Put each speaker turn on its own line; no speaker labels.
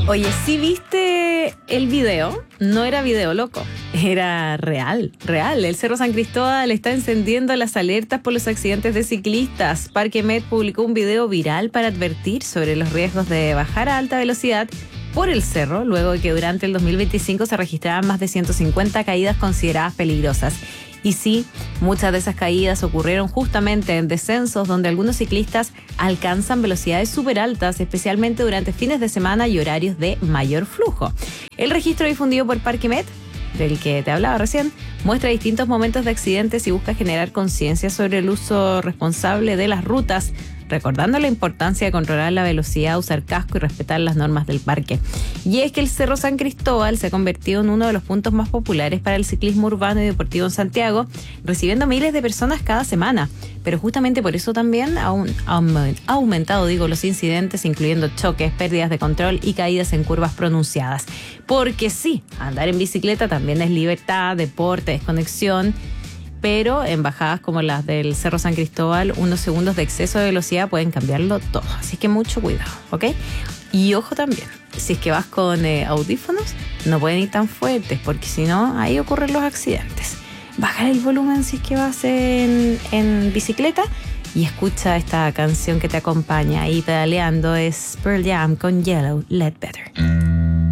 Oye, ¿sí viste el video? No era video loco, era real. El Cerro San Cristóbal está encendiendo las alertas por los accidentes de ciclistas. Parque-Med publicó un video viral para advertir sobre los riesgos de bajar a alta velocidad por el cerro, luego de que durante el 2025 se registraban más de 150 caídas consideradas peligrosas. Y sí, muchas de esas caídas ocurrieron justamente en descensos donde algunos ciclistas alcanzan velocidades súper altas, especialmente durante fines de semana y horarios de mayor flujo. El registro difundido por Parque-Med, del que te hablaba recién, muestra distintos momentos de accidentes y busca generar conciencia sobre el uso responsable de las rutas, recordando la importancia de controlar la velocidad, usar casco y respetar las normas del parque. Y es que el Cerro San Cristóbal se ha convertido en uno de los puntos más populares para el ciclismo urbano y deportivo en Santiago, recibiendo miles de personas cada semana. Pero justamente por eso también ha aumentado los incidentes, incluyendo choques, pérdidas de control y caídas en curvas pronunciadas. Porque sí, andar en bicicleta también es libertad, deporte, desconexión, pero en bajadas como las del Cerro San Cristóbal, unos segundos de exceso de velocidad pueden cambiarlo todo. Así que mucho cuidado, ¿ok? Y ojo también, si es que vas con audífonos, no pueden ir tan fuertes, porque si no, ahí ocurren los accidentes. Bajar el volumen si es que vas en bicicleta y escucha esta canción que te acompaña ahí pedaleando. Es Pearl Jam con Yellow, Ledbetter.